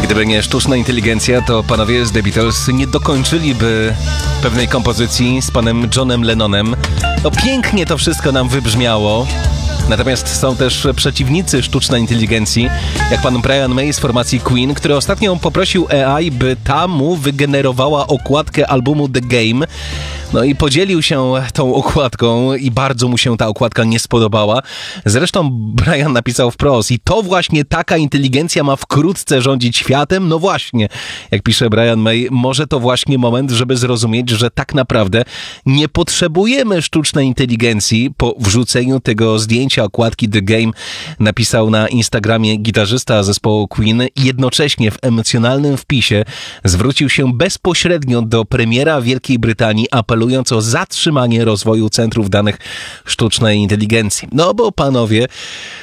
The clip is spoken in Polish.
Gdyby nie sztuczna inteligencja, to panowie z The Beatles nie dokończyliby pewnej kompozycji z panem Johnem Lennonem. No pięknie to wszystko nam wybrzmiało. Natomiast są też przeciwnicy sztucznej inteligencji, jak pan Brian May z formacji Queen, który ostatnio poprosił AI, by ta mu wygenerowała okładkę albumu The Game. No i podzielił się tą okładką i bardzo mu się ta okładka nie spodobała. Zresztą Brian napisał wprost: i to właśnie taka inteligencja ma wkrótce rządzić światem? No właśnie, jak pisze Brian May, może to właśnie moment, żeby zrozumieć, że tak naprawdę nie potrzebujemy sztucznej inteligencji. Po wrzuceniu tego zdjęcia okładki The Game napisał na Instagramie gitarzysta zespołu Queen. Jednocześnie w emocjonalnym wpisie zwrócił się bezpośrednio do premiera Wielkiej Brytanii, apelując o zatrzymanie rozwoju centrów danych sztucznej inteligencji. No bo panowie,